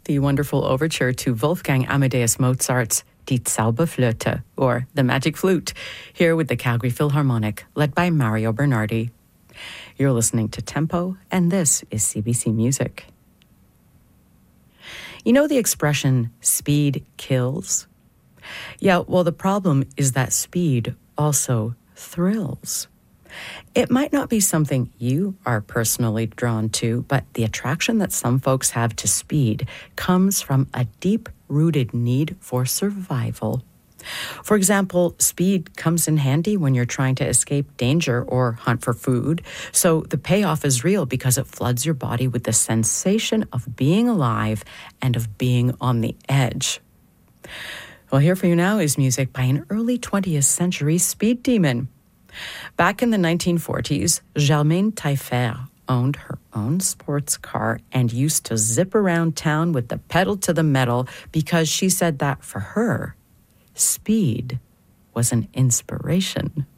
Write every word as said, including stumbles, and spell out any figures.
the wonderful overture to Wolfgang Amadeus Mozart's Die Zauberflöte, or The Magic Flute, here with the Calgary Philharmonic, led by Mario Bernardi. You're listening to Tempo, and this is C B C Music. You know the expression, speed kills? Yeah, well, the problem is that speed also thrills. It might not be something you are personally drawn to, but the attraction that some folks have to speed comes from a deep-rooted need for survival. For example, speed comes in handy when you're trying to escape danger or hunt for food. So the payoff is real because it floods your body with the sensation of being alive and of being on the edge. Well, here for you now is music by an early twentieth century speed demon. Back in the nineteen forties, Germaine Taillefer owned her own sports car and used to zip around town with the pedal to the metal because she said that for her, speed was an inspiration.